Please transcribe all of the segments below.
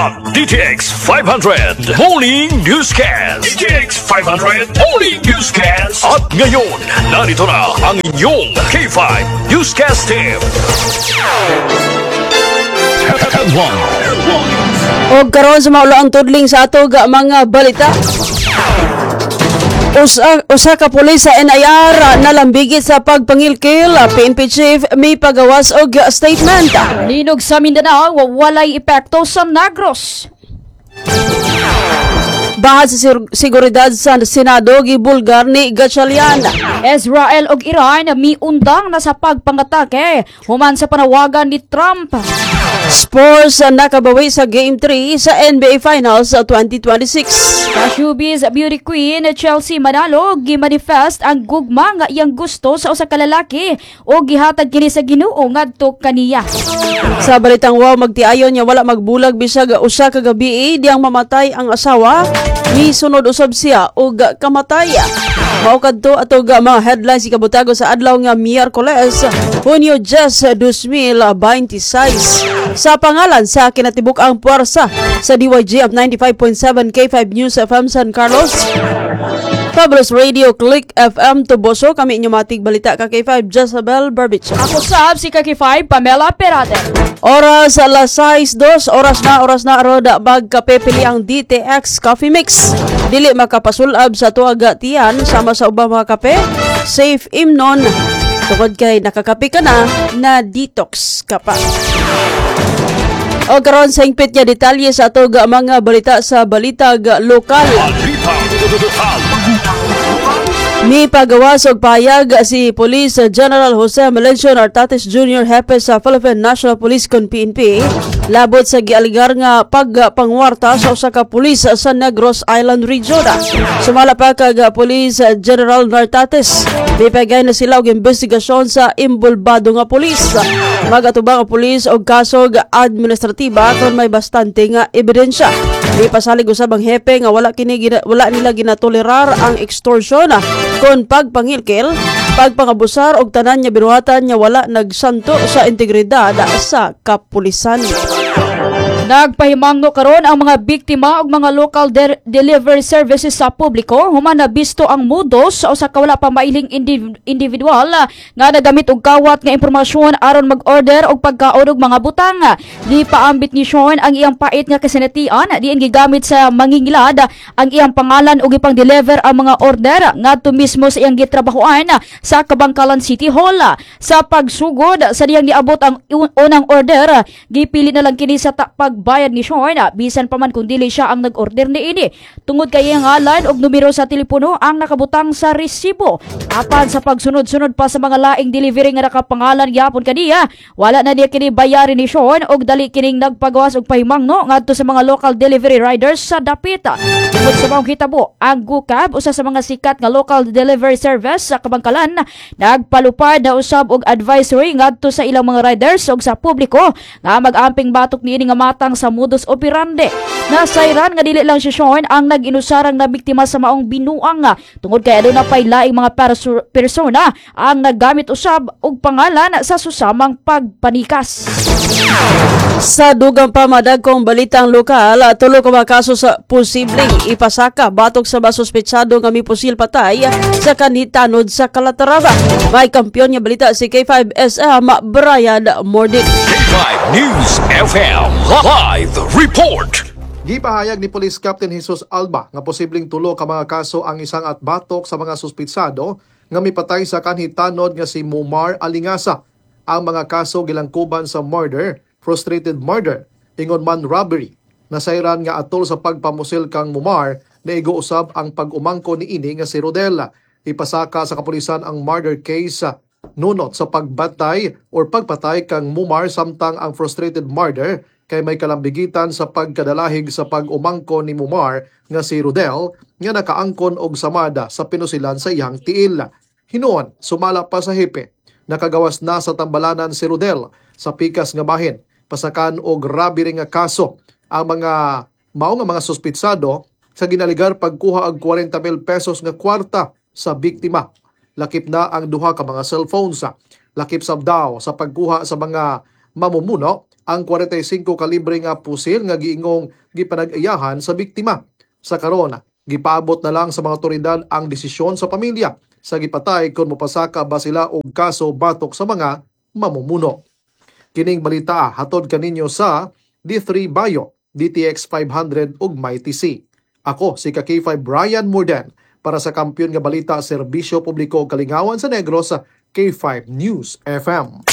DTX 500 Morning Newscast. DTX 500 Morning Newscast. At ngayon, narito na ang inyong K5 Newscast Team. Headline. O karon sa maulo ang tudling sa ato ga mga balita. Usa ka pulis sa NIR nalambigit sa pagpangilkil. PNP chief may pagawas og statement. Linog sa Mindanao, walay epekto sa Negros. Bahad sa seguridad sa Senado gibulgar ni Gatchalian. Israel ug Iran miundang na sa pagpangatake human sa panawagan ni Trump. Sports nakabawi sa Game 3 sa NBA Finals 2026. Sa showbiz beauty queen Chelsea Manalo gimanifest ang gugma nga iyang gusto sa usa ka lalaki o gihatag kini sa Ginoo ngadto kaniya. Sa balitang wow magtiayon nya wala magbulag bisag usa ka gabi diyang mamatay ang asawa ni sunod usab siya og kamatay. Mao kadto atog mga headlines ikabutago sa adlaw nga Miyerkules, Hunyo 10, 2026. Sa pangalan sa kinatibuk-ang puwersa sa DYG of 95.7 K5 News FM San Carlos, Fabulous Radio Click FM Tuboso, kami inyo matig balita ka K5 Jezabel Barbich. Ako sab si K5 Pamela Perate. Oras alas 6:02, oras na roda bag kape pili ang DTX Coffee Mix. Dili makapasulab sa tuaga tiyan sama sa ubang mga kape. Safe imnon. Tungod kay nakakape ka na detox ka pa. O karon sa hingpit niya detalye sa ato ga mga balita sa balitag lokal. May pagawas og payag si Police General Jose Melencio Artates Jr. Hepe sa Philippine National Police kon PNP labot sa gialigar nga pagpangwarta sa usa ka pulis sa Negros Island Region. Sumala pa kag Police General Artates pipagay na sila og investigasyon sa imbulbado nga pulis. Magatubang ang pulis og kaso administratiba kon may bastante nga ebidensya. Di pasalig usab ang hepe nga wala nila ginatolerar ang extortion kon pagpangilkil, pagpangabusar og tanan niya binuhatan niya wala nagsanto sa integridad sa kapulisan. Nagpahimangno karon ang mga biktima og mga local delivery services sa publiko human na bisto ang modus sa usa ka wala pa mailing individual nga nagamit og kawat nga impormasyon aron mag-order og pagkaon og mga butang. Di paambit ni Sean ang iyang pait nga kasinatian diin gigamit sa mangingilad ang iyang pangalan ug ipang-deliver ang mga order ngadto mismo sa iyang gitrabahoan sa Kabangkalan City Hall. Sa pagsugod sa diyang niabot ang unang order, gipili na lang kini sa pagbayad ni Sean bisan pa man kung dili siya ang nag-order niini. Tungod kay iyang ngalan og numero sa telepono ang nakabutang sa resibo. Apan sa pagsunod-sunod pa sa mga laing delivery nga nakapangalan gyapon kaniya, wala na niya kini bayarin ni Sean og dali kining nagpagawas og pahimangno ngadto sa mga local delivery riders sa dapit. Tungod sa maong hitabo, ang GUCAB usa sa mga sikat nga local delivery service sa Kabangkalan nagpalupad na usab og advisory ngadto sa ilang mga riders ug sa publiko nga mag-amping batok niini nga matang sa modus operandi. Nasayran nga dili lang si Sean ang nag-inusarang na biktima sa maong binuang tungod kay aduna pay laing mga persona ang naggamit usab og pangalan sa susamang pagpanikas. Sa dugang pamadagkong balitang lokal, tulo ka mga kaso sa posibleng ipasaka batok sa masuspetsado nga may pusil patay sa kanitanod sa Calatrava. May kampiyon nga balita si K5 SM Brian Mordic. K5 News FM Live Report. Gipahayag ni Police Captain Jesus Alba nga posibleng tulo ka mga kaso ang isang at batok sa mga suspitsado nga mipatay sa kanhitanod nga si Mumar Alingasa. Ang mga kaso gilangkuban sa murder, frustrated murder, ingon man robbery. Nasayran nga atol sa pagpamusil kang Mumar na iguusab ang pag-umangko ni ini nga si Rodela. Ipasaka sa kapulisan ang murder case nunot sa pagbatay or pagpatay kang Mumar samtang ang frustrated murder kay may kalambigitan sa pagkadalahig sa pag-umangko ni Mumar nga si Rodel nga nakaangkon og samada sa pinusilan sa iyang tiil. Hinuon, sumala pa sa hepe. Nakagawas na sa tambalanan si Rodel sa pikas nga bahin. Pasakan og robbery nga kaso ang mga mao nga mga suspitsado sa ginaligar pagkuha og 40,000 pesos nga kwarta sa biktima. Lakip na ang duha ka mga cellphones. Lakip sab daw sa pagkuha sa mga mamumuno ang 45 kalibre nga pusil nga giingong gipanag-ayahan sa biktima. Sa karon, gipaabot na lang sa mga otoridad ang desisyon sa pamilya sa gipatay kung mopasaka ba sila og kaso batok sa mga mamumuno. Kining balita hatod kaninyo sa D3 Bayo, DTX 500 ug Mighty C. Ako si K5 Brian Morden para sa Kampiyon nga Balita Serbisyo Publiko Kalingawan sa Negros sa K5 News FM.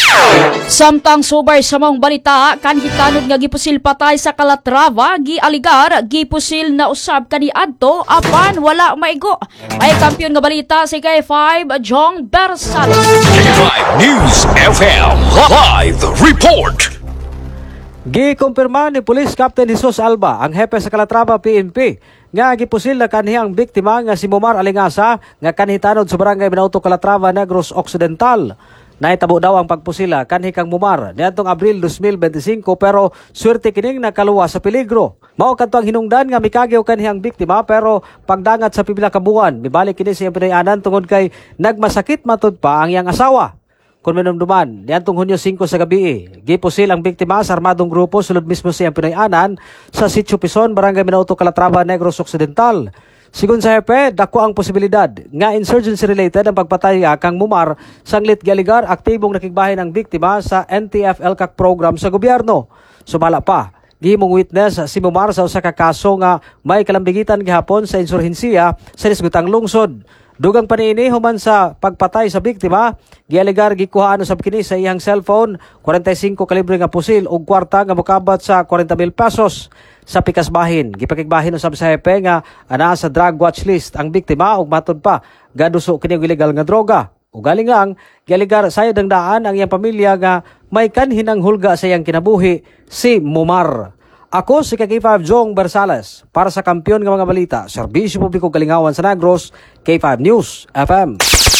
Samtang subay sa mga balita, kanhitanod nga gipusil patay sa Calatrava, gialigar, gipusil na usab kaniadto, apan wala maigo. May Kampiyon nga Balita si K5 Jong Bersales. K5 News FM Live Report. Gikumpirma ni Police Captain Jesus Alba, ang hepe sa Calatrava PNP, nga gipusil na kanhiyang biktima nga si Momar Alingasa nga kanhitanod sa barangay Binauto, Calatrava, Negros Occidental. Nahitabo daw ang pagpusila kanhi kang Momar niadtong Abril 2025 pero swerte kining nakaluwa sa peligro. Mao kadto ang hinungdan nga mikagyaw kanhiyang biktima pero pagdangat sa pipila ka buwan mibalik kini sa iyang pinayanan tungod kay nagmasakit matud pa ang iyang asawa. Kung minumduman, niadtong Hunyo 5 sa gabi, gipusil ang biktima sa armadong grupo sulod mismo sa iyang pinayanan sa Sitio Pison, Barangay Binauto, Calatrava, Negros Occidental. Sigun sa hepe, dako ang posibilidad nga insurgency-related ang pagpatay kang Momar sanglit gialigar aktibong nakigbahin ang biktima sa NTF-ELCAC program sa gobyerno. Sumala pa, gihimong witness si Momar sa usa ka kaso nga may kalambigitan gihapon sa insurhensiya sa Lisgutang lungsod. Dugang paniini human sa pagpatay sa biktima, gialigar gikuhaan usab kini sa iyang cellphone, 45 kalibre nga pusil ug kwarta nga mokabat sa 40,000 pesos. Sa pikas bahin, gipakigbahin usab sa hepe nga ana sa drug watch list ang biktima ug matud pa gaduso kini og illegal nga droga. Ug galingang gialigar sayod ang daan ang iyang pamilya nga may kanhinang hulga sa iyang kinabuhi si Momar. Ako si K5 Jong Bersales para sa Kampiyon nga Mga Balita, Serbisyo Publiko Kalingawan sa Negros, K5 News FM.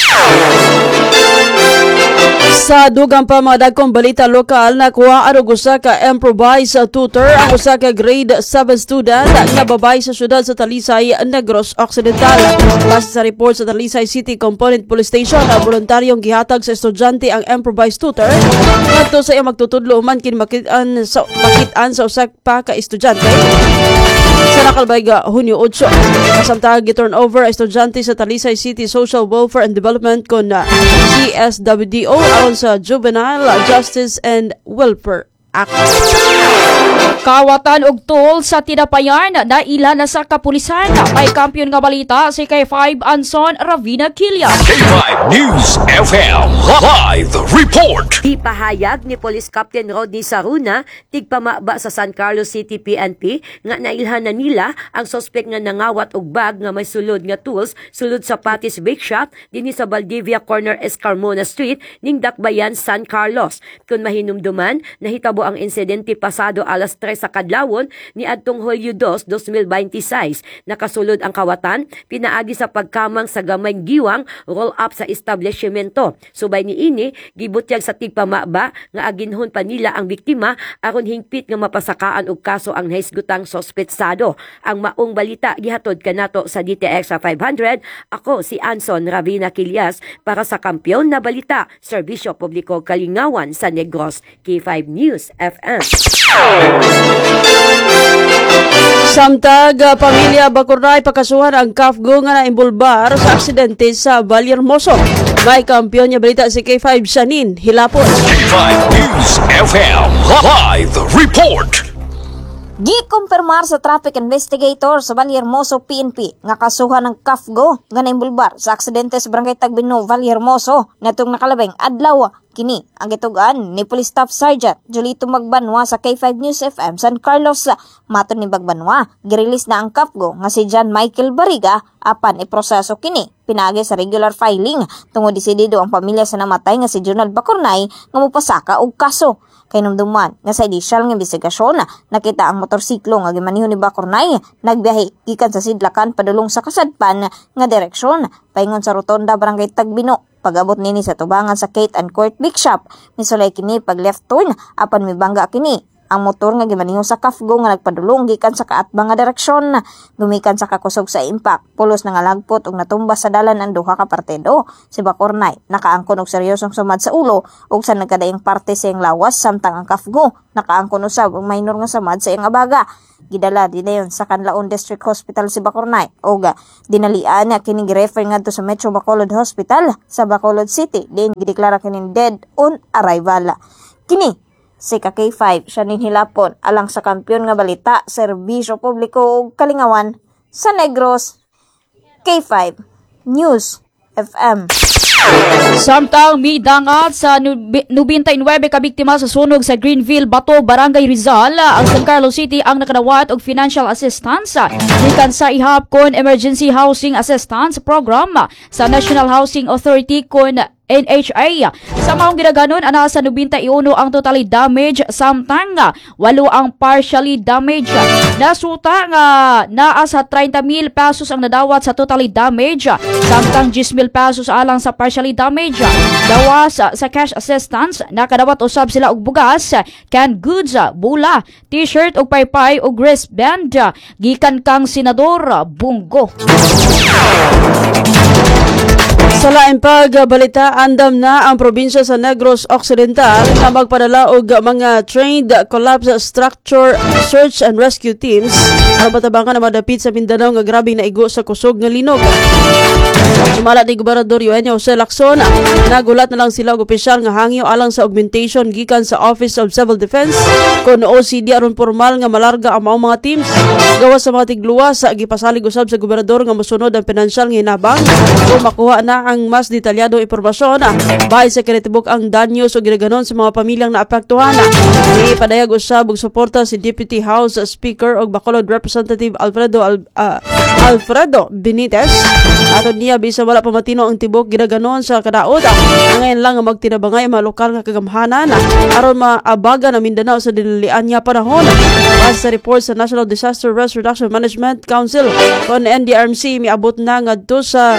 Sa dugang pa mga dagkong balita lokal, nakuha ang usa ka improvised tutor ang usa ka grade 7 student nga babay sa syudad sa Talisay, Negros Occidental. Base sa report sa Talisay City Component Police Station, voluntaryong gihatag sa estudyante ang improvised tutor ngadto sa iyang magtutudlo human kin makitaan sa usa pa ka estudyante sa nakalbayga Hunyo 8. Kasamtang gi-turn over estudyante sa Talisay City Social Welfare and Development kon CSWDO aron sa Juvenile Justice and Welfare Act. Kawatan og toll sa tinapayan na ila na sa kapulisan. May Kampiyon nga Balita si K5 Anson Ravina Quilla. K5 News FM Live Report. Ipahayag ni Police Captain Rodney Saruna, tigpamaba sa San Carlos City PNP, nga nailhan na nila ang suspect nga nangawat og bag nga may sulod nga tools sulod sa Patty's Bake Shop dinhi sa Valdivia Corner Escarmona Street ning Dakbayan, San Carlos. Kung mahinumduman, nahitabo ang insidente pasado alas 3 sa kadlawon ni adtong Hulyo 2, 2026. Nakasulod ang kawatan pinaagi sa pagkamang sa gamay giwang roll up sa establishmento. Subay ni ini gibutyag sa tigpamaba nga aginhon pa nila ang biktima aron hingpit nga mapasakaan og kaso ang nahisgutang sospetsado. Ang maong balita gihatod kanato sa DTX 500. Ako si Anson Ravina Quillas para sa Kampiyon na Balita, Serbisyo Publiko Kalingawan sa Negros, K5 News FM. Samtag pamilya Bacurnay pakasuhan ang kafgo nga naimbulbar sa aksidente sa Vallehermoso. May Kampiyon nga Balita si K5 Shanin Hilapon. K5 News FM Live Report. Gikumpirmar sa traffic investigator sa Vallehermoso PNP nga kasuhan ng kafgo nga naimbulbar sa aksidente sa Barangay Tagbino, Vallehermoso natong nakalabing adlaw. Kini ang gitugan ni Police Staff Sergeant Julito Magbanwa sa K5 News FM San Carlos. Matud ni Magbanwa, girilis na ang kafgo nga si John Michael Bariga apan iproseso kini pinagi sa regular filing tungod desidido ang pamilya sa namatay nga si Jonald Bacurnay nga mopasaka og kaso. Kay numduman nga sa initial nga investigasyon nakita ang motorsiklo nga gimanihon ni Bacurnay nagbiyahe gikan sa Sidlakan padulong sa Kasadpan nga direksyon paingon sa Rotonda Barangay Tagbino. Pag-abot nini sa tubangan sa Kate and Court Big Shop, misulay kini pag left turn apan mibangga kini ang motor nga gimaningo sa Kafgo nga nagpadulong gikan sa kaatbang nga direksyon. Gumikan sa kakusog sa impact, pulos na nga lagpot ug natumba sa dalan ang duha ka partido. Si Bacornay nakaangkon og seryosong sumad sa ulo ug sa nagkadaing parte sa iyang lawas, samtang ang Kafgo nakaangkon usab og minor nga samad sa iyang abaga. Gidala dayon sa Canlaon District Hospital si Bacornay ug dinalian niya kini gi-refer ngadto sa Metro Bacolod Hospital sa Bacolod City, din gideklara kini dead on arrival. Kini si K5 siya ninhilapon alang sa kampiyon nga balita, serbisyo publiko ug kalingawan sa Negros. K5 News FM. Samtang midangat sa 99 ka biktima sa sunog sa Greenville, Bato, Barangay Rizal, ang San Carlos City ang nakadawat og financial assistance gikan sa ihapkon Emergency Housing Assistance Program sa National Housing Authority kon NHA. Sa maong ginaganon, ana sa 91 ang totally damaged, samtang 8 ang partially damaged. Nasuta nga naa sa 30,000 pesos ang nadawat sa totally damaged, samtang 10,000 pesos alang sa partially damaged. Dawas sa cash assistance, nakadawat usab sila og bugas, canned goods, bula, t-shirt ug paypay ug wristband gikan kang Senador Bungo. Sa laing pagbalita, andam na ang probinsya sa Negros Occidental na magpadala og mga trained collapse structure search and rescue teams para matabangan na madapit sa Mindanao nga grabe na igo sa kusog nga linog. Sumala ni Gobernador Eugenio Jose Lacson, nagulat na lang sila og opisyal nga hangyo alang sa augmentation gikan sa Office of Civil Defense kon OCD aron formal nga malarga ang maong mga teams. Gawas sa mga tigluwas, gipasalig usab sa gobernador nga mosunod ang pinansyal nga hinabang o makuha na ang mas detalyadong impormasyon bahay sa kinatibuk ang danyos o ginaganon sa mga pamilyang naapektuhan. Ipadayag usab og suporta si Deputy House Speaker o Bacolod Representative Alfredo Benitez. Aton niya bisa wala pa matino ang tibok ginaganon sa kadaot. Ngayon lang nga magtinabangay mga lokal nga kagamhanan aron maabaga na Mindanao sa dinalian niya panahon. Base sa report sa National Disaster Risk Reduction Management Council kon NDRMC, miabot na ngadto sa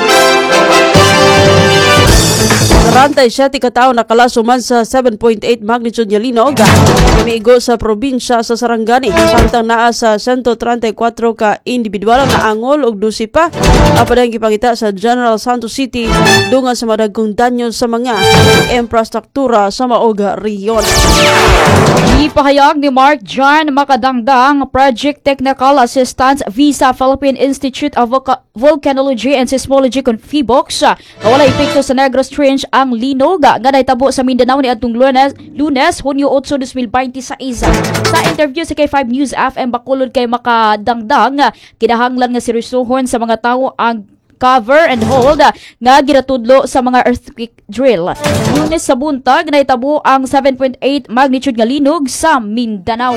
47 katao nakalasuman sa 7.8 magnitude nga linog kamiigo sa probinsya sa Sarangani, samtang naa sa 134 ka individual nga angol og 12 pa apadang gipangita sa General Santos City dungan sa madagkong danyo sa mga infrastruktura sa maoga riyon. Ipahayag ni Mark John Makadangdang, Project Technical Assistance Visa Philippine Institute of Volcanology and Seismology kon PHIVOLCS wala epekto sa Negros Trench ang linog nga nahitabo sa Mindanao ni adtong Lunes, Hunyo 8, 2026. Sa interview sa K5 News FM Bacolod kay Makadangdang, kinahanglan nga seryosohon sa mga tawo ang cover and hold nga giratudlo sa mga earthquake drill. Lunes sa buntag nahitabo ang 7.8 magnitude nga linog sa Mindanao.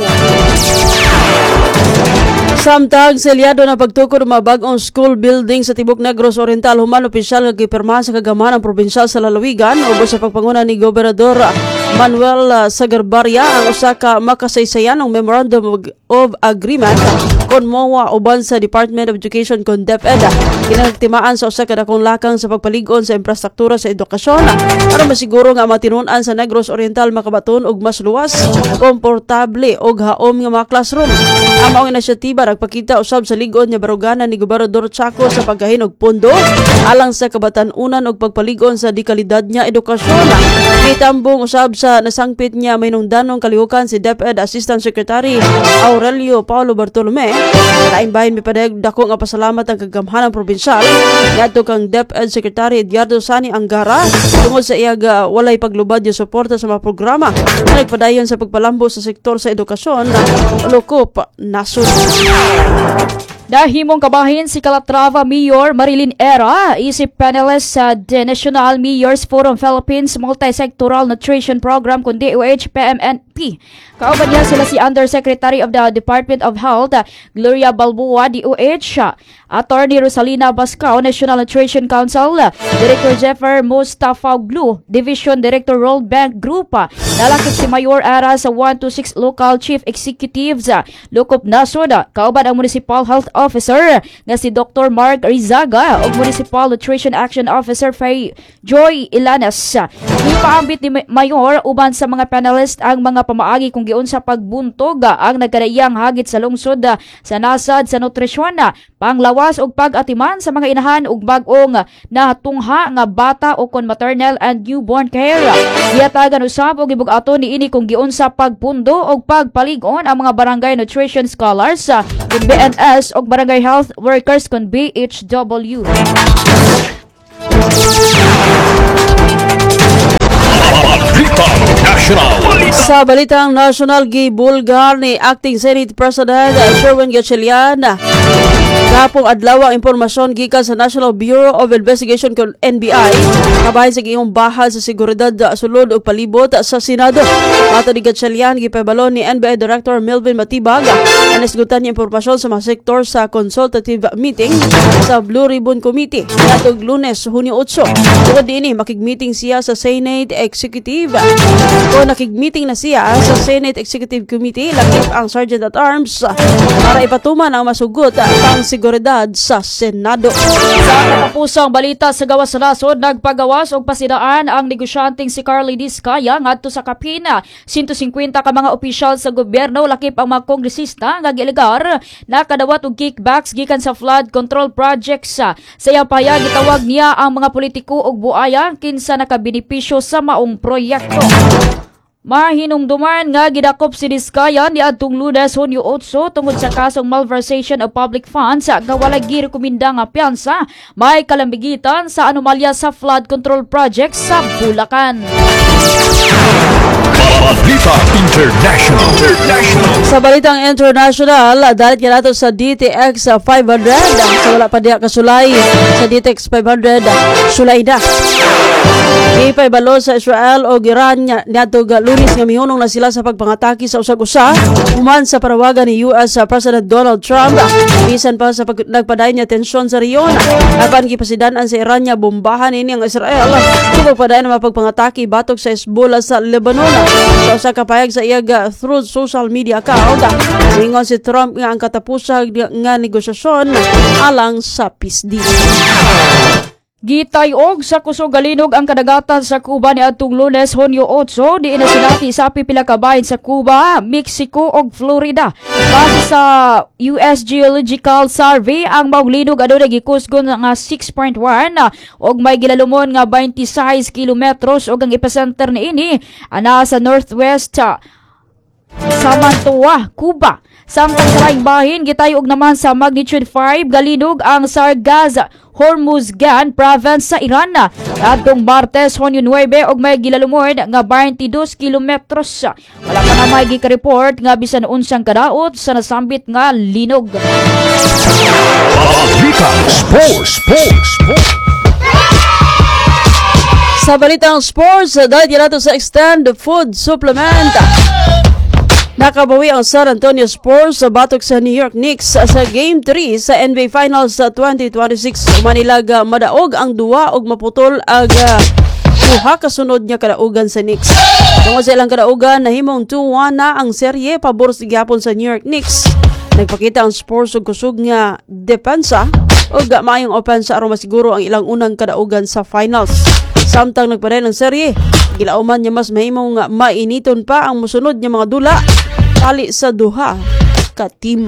Samtang selyado na pagtukod ng mga bagong school building sa Tibok Negros Oriental, human opisyal nga gipirmahan sa kagamanan probensyal sa lalawigan ubos sa pagpanguna ni Gobernador Manuel Sagarbarya ang usa ka makasaysayan ng Memorandum of Agreement kon MOA uban sa Department of Education kon DepEd. Kinagtimaan sa usa ka dakong lakang sa pagpalig-on sa infrastruktura sa edukasyon para masiguro nga matinunan sa Negros Oriental makabaton og mas luwas, komportable og haom nga mga classroom. Ang maong inisyatiba nagpakita usab sa lig-on nga baruganan ni Gobernador Chaco sa paggahin og pondo alang sa kabatan-unan og pagpalig-on sa dikalidad niya edukasyon. Kitambong usab sa nasangpit niya mahinungdanong kalihukan si DepEd Assistant Secretary Aurelio Paulo Bartolome. Laing bahin mi padayag dako nga pasalamat ang kagamhanang probinsyal ngadto kang DepEd Secretary Edgardo Sani Angara tungod sa iyang walay paglubad yung suporta sa mga programa na nagpadayon sa pagpalambo sa sektor sa edukasyon na lokop nasod. Dahimong kabahin si Calatrava Mayor Marilyn Era, isip panelist sa The National Mayors Forum Philippines Multi-Sectoral Nutrition Program kung DOH-PMNP. Kauban niya sila si Undersecretary of the Department of Health, Gloria Balboa, DOH, Attorney Rosalina Bascao, National Nutrition Council, Director Jeffer Mustafoglu, Division Director World Bank Group, nalakip si Mayor Era sa 126 Local Chief Executives, Lokop Nasod, kauban ang Municipal Health Officer nga si Dr. Mark Rizaga o Municipal Nutrition Action Officer Faye Joy Ilanes. Ipaambit ni Mayor uban sa mga panelist ang mga pamaagi kung giun sa pagbuntog ang nagkadaiyang hagit sa lungsod sa nasad sa nutrisyon, panglawas ug pag-atiman sa mga inahan ug bag-ong natungha nga bata o kon maternal and newborn care. Giyatagan usab og gibug-aton niini kung giun sa pagpundo og pagpalig-on ang mga barangay nutrition scholars kun BNS og barangay health workers kun BHW. Sa balitang national, gibulgar ni Acting Senate President Sherwin Gatchalian kapong adlaw ang impormasyon gikan sa National Bureau of Investigation kon NBI kabahin sa giyong bahal sa seguridad sulod ug palibot sa Senado. Ato ni Gatchalian, gipabalon ni NBI Director Melvin Matibag ang nasgutan niya impormasyon sa mga sektor sa consultative meeting sa Blue Ribbon Committee nitong Lunes, Hunyo 8. Tungod diini makigmeeting siya sa Senate Executive o nakigmeeting na siya sa Senate Executive Committee lakip ang Sergeant at Arms para ipatuman ang masugot pang seguridad sa Senado. Sa katapusang balita sa gawas sa nasod, nagpagawas og pasidaan ang negosyanteng si Carly Diskaya ngadto sa Kapina. 150 ka mga opisyal sa gobyerno lakip ang mga kongresista nga gialegar nakadawat og kickbacks gikan sa flood control projects. Sa iyang pahayag, gitawag niya ang mga politiko og buaya kinsa nakabenepisyo sa maong proyekto. Mahinumduman nga gidakop si Diskaya niadtong Lunes, Hunyo 8 tungod sa kasong malversation of public funds nga wala girekomenda nga piyansa may kalambigitan sa anomalya sa flood control project sa Bulacan. Balita International. Sa balitang international, dalit ka nato sa DTX 500 sa wala pa diya kasulay sa DTX 500 sulay na. Ipay-balo sa Israel o Iran niadtong Lunes nga mihunong na sila sa pagpangatake sa usag-usa human sa parawagan ni US President Donald Trump bisan pa sa nagpadayon niya tensyon sa riyon. Apan gipasidan-an sa Iran niya bombahan ini ang Israel kung padayon na mapagpangatake batok sa Hezbollah sa Lebanon. Sa usa ka pahayag sa iyang through social media account, ingon si Trump nga ang katapusang nga negosasyon alang sa peace deal. Gitayog sa kusog galinog ang kadagatan sa Cuba niadtong Lunes, Hunyo 8 diin na sinati sa pipila ka bahin sa Cuba, Mexico ug Florida. Base sa US Geological Survey, ang mauglinog adunay gikusgon nga 6.1 ug may gilalumon nga 26 kilometros ug ang epicenter niini ana sa northwest sa Mantua, Cuba. Samtang sa laing bahin, gitayog naman sa magnitude 5 galinog ang Sargaz, Hormuzgan province sa Iran. Adtong Martes, Hunyo 9 og may gilalumod nga 22 kilometros. Wala pa na may gikareport nga bisan unsang kadaot sa nasambit nga linog. Balita Sports. Sa balitang sports, dahil yan nato sa extend food supplement. Nakabawi ang San Antonio Spurs sa batok sa New York Knicks sa Game 3 sa NBA Finals sa 2026. Manilag madaog ang duwa og maputol ang duha kasunod niya kadaugan sa Knicks. Tungod sa ilang kadaugan, nahimong 2-1 na ang serye pabor sa gihapon sa New York Knicks. Nagpakita ang Spurs og kusog nga depensa og maayong opensa aron masiguro ang ilang unang kadaugan sa finals. Samtang nagpaday ng serye, gilauman niya mas mahimong mainiton pa ang musunod niya mga dula tali sa duha ka team.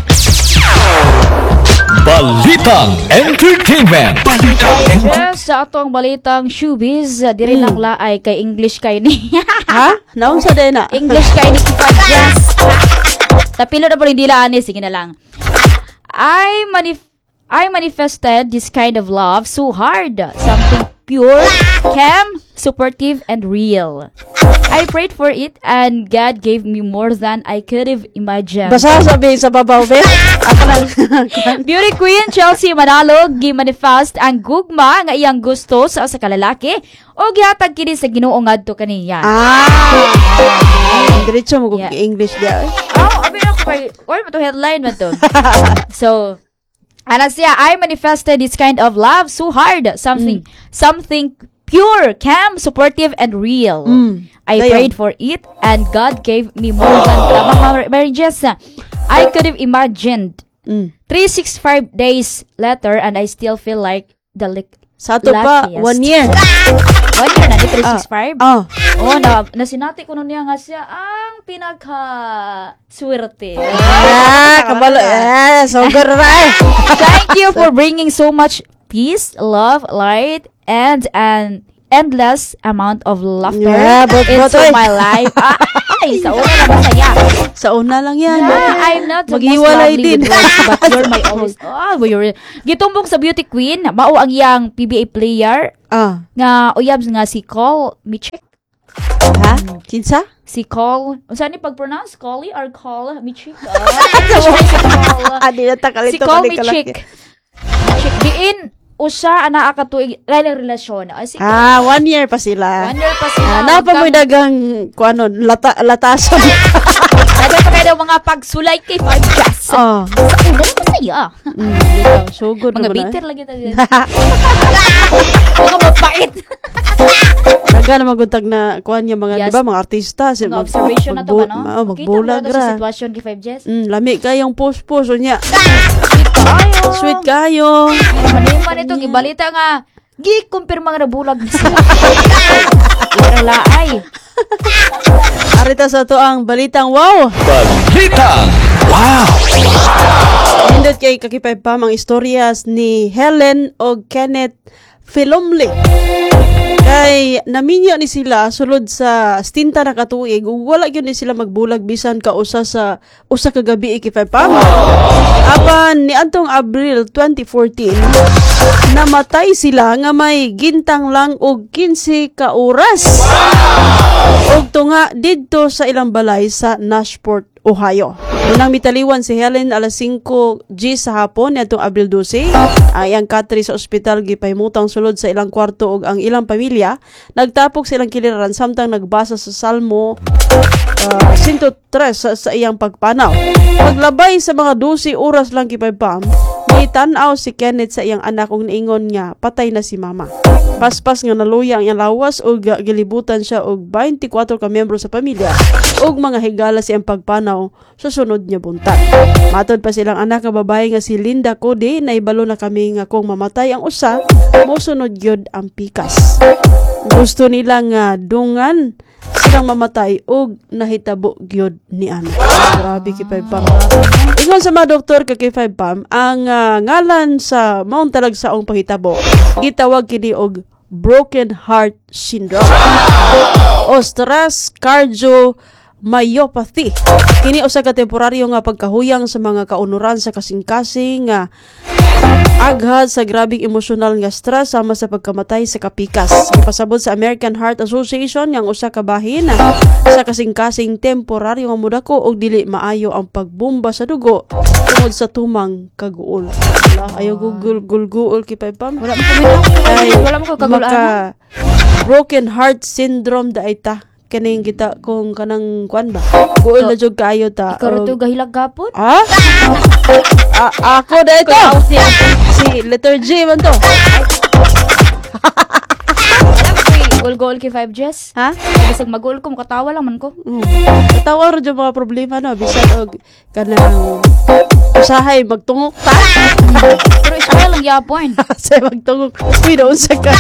Balitang Entertainment. Yes, sa atong balitang showbiz, diri lang laay kay English kay ni. Ha? Naon sa dena? English kay ni Yes. Tapilo na po hindi laani, sige na lang. I manifested this kind of love so hard. Something pure, calm, supportive, and real. I prayed for it and God gave me more than I could have imagined. Basta sabihin sa babaw, be. Ako lang. Beauty Queen Chelsea Manalo gi-manifest ang gugma nga iyang gusto sa kalalaki o gihatag kini sa Ginoo ngadto kaniya. Diretso mo kung English dia. Abi ako kay or mo to headline man to. So anak siya, I manifested this kind of love so hard. Something pure, calm, supportive, and real. I prayed for it, and God gave me more than mga marriages I could have imagined. 365 days later, and I still feel like the Sa ato pa, 1 year. 1 year na ni 365. Oh. Oh, nasinati ko nun niya nga siya ang pinaka-swerte. Kabalo. So good right. Thank you for bringing so much peace, love, light, and an endless amount of laughter into my life. Ay, sa una na masaya. Sa una lang yan. Yeah, I'm not the most Maghiwalay lovely din. with words, but you're my always. Gitumbok sa beauty queen, mao ang iyang PBA player nga uyab nga si Cole Michik. Ha? Kinsa? Si Cole, saan ni pag-pronounce? Coley or Cole Michik? Di na takalito. Si Cole Michik. Michik. Diin, usa ana akatuig lain relasyon. 1 year pa sila. 1 year pa sila. Napa mo dagang kuano latason. Ada pa kayo mga pagsulay kay 5 Jazz. Oh. Sa ulo masaya. So good Mga naman. bitter lagi tayo. Mga mapait. Daga na maguntag na kuan yung mga, Yes. di ba, mga artista. Mga observation na to ba, no? Magbulag Kita mo ra. sa sitwasyon kay 5 Jazz. Lami kayong post-post niya. Ayo. Sweet kayo. Maniman ito, gibalita nga, gi-kumpirma nga nabulag na sila. Pero laay. Arita sa to ang balitang wow. Balita. Wow! Nindot kay kakipay pa mga istoryas ni Helen o Kenneth Filomli. Kay naminyo ni sila sulod sa stinta na katuig ug wala gyud ni sila magbulag bisan ka usa ka gabi ikipay pa. Apan niadtong Abril 2014 namatay sila nga may gintang lang og 15 ka oras. Og tunga didto sa ilang balay sa Nashport, Ohio. Unang mitaliwan si Helen alas 5:00 sa hapon niadtong Abril 12. Ang iyang katri sa ospital gipahimutang sulod sa ilang kwarto ug ang ilang pamilya nagtapok sa ilang kiliran samtang nagbasa sa Salmo 103 sa iyang pagpanaw. Paglabay sa mga 12 oras lang kipaypam, tan-aw si Kenneth sa iyang anak ug niingon nga patay na si mama. Paspas nga naluya ang iyang lawas ug gilibutan siya og 24 ka miyembro sa pamilya ug mga higala sa iyang pagpanaw sa sunod niya buntag. Matod pa silang anak nga babae nga si Linda Cody na ibalo na kami nga kung mamatay ang usa, mosunod gyud ang pikas. Gusto nila nga dungan silang mamatay ug nahitabo gyud ni ana. Grabe kay Pam. Ingon sa mga doktor kay Pam, ang ngalan sa maong talagsaong panghitabo gitawag kini og broken heart syndrome o stress cardiomyopathy. Kini usa ka temporaryo nga pagkahuyang sa mga kaunuran sa kasing-kasing nga aghad sa grabing emosyonal nga stress sama sa pagkamatay sa kapikas. Ipasabot sa American Heart Association yang usa ka bahin sa kasing-kasing temporaryo nga mudako og dili maayo ang pagbomba sa dugo tungod sa tumang kaguol. Ayaw gugul kay Pam. Wala mo kami wala mo ko kagulaan. Broken heart syndrome daita kaning kita kung kanang kwan ba. Guol na jud kaayo ta. Ikaw ito gahilag gapon? Ako na ito. Si letter G man to. Gol-gol kay 5 Jess. Ha? Bisag mag-gol ko, katawa lang man ko. Katawa rin yung mga problema no. Bisan og kanang usahay magtungok ta. Pero isa lang yapon. Say magtungok. Uy, naunsa ka.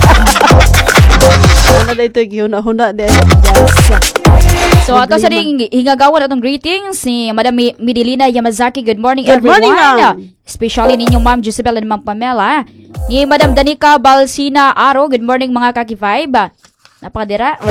Ano na ito yung huna-huna din. So, ato sa ring hingagawan atong greetings si Madam Midilina Yamazaki. Good morning, Good everyone. morning, ma'am. Especially ninyong Ma'am Josebel and Ma'am Pamela. Ni Madam Danica Balsina Aro. Good morning, mga kaki-5. Napakadira.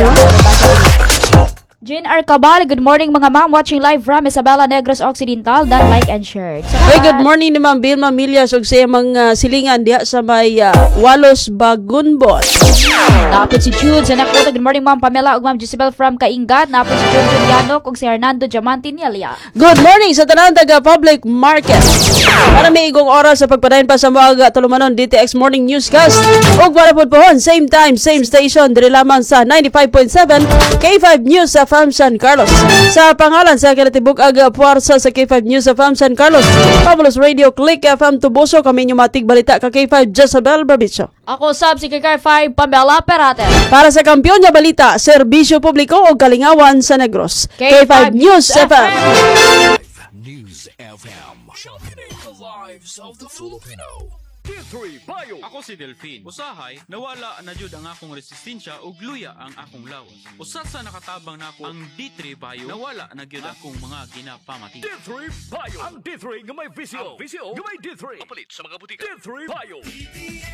Jane R. Cabal, good morning mga ma'am. Watching live from Isabela Negros Occidental. Dan like and share. Hey, good morning ni Ma'am Vilma Milias ug sa mga silingan diha sa may Walos Bagunbon. Napit si Jude sa Nakota. Good morning Ma'am Pamela ug Ma'am Josebel from Kaingat. Napit si Jude Juliano ug si Hernando Diamante Nielia. Good morning sa tanan taga Public Market. Para may igong oras sa pagpadayon pa sa mga tulumanon DTX Morning Newscast. Ug para pod pohon, same time, same station diri lamang sa 95.7 K5 News sa FM San Carlos. Sa pangalan sa kinatibuk aga puwersa sa K5 News sa FM San Carlos, Pablos Radio Click FM Tubuso, kami inyong matig balita ka K5 Jezabel Barbicho. Ako sab si KK5 Pamela Perate. Para sa kampiyon niya balita, serbisyo publiko o kalingawan sa Negros. K5 News FM. News FM. Championing the lives of the Filipino. D3 Bio. Ako si Delphine. Usahay, nawala na jud ang akong resistensya ug luya ang akong lawas. Usa sa nakatabang nako ang D3 Bio, nawala na gyud akong mga ginapamati. D3 Bio. Ang D3 nga may visyo. Ang visyo nga may D3. Kapalit sa mga butika. D3 Bio.